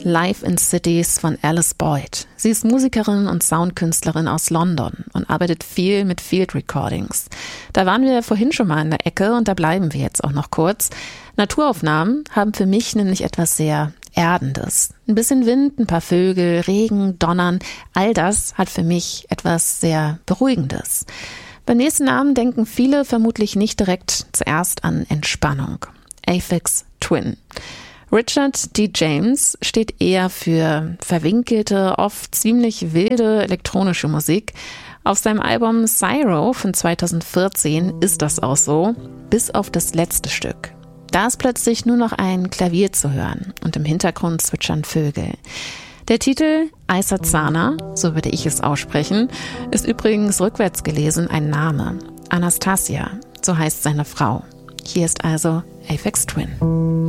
Live in Cities von Alice Boyd. Sie ist Musikerin und Soundkünstlerin aus London und arbeitet viel mit Field Recordings. Da waren wir vorhin schon mal in der Ecke und da bleiben wir jetzt auch noch kurz. Naturaufnahmen haben für mich nämlich etwas sehr Erdendes. Ein bisschen Wind, ein paar Vögel, Regen, Donnern, all das hat für mich etwas sehr Beruhigendes. Beim nächsten Namen denken viele vermutlich nicht direkt zuerst an Entspannung. Aphex Twin. Richard D. James steht eher für verwinkelte, oft ziemlich wilde elektronische Musik. Auf seinem Album Syro von 2014 ist das auch so, bis auf das letzte Stück. Da ist plötzlich nur noch ein Klavier zu hören und im Hintergrund zwitschern Vögel. Der Titel Aisazana, so würde ich es aussprechen, ist übrigens rückwärts gelesen ein Name. Anastasia, so heißt seine Frau. Hier ist also Aphex Twin.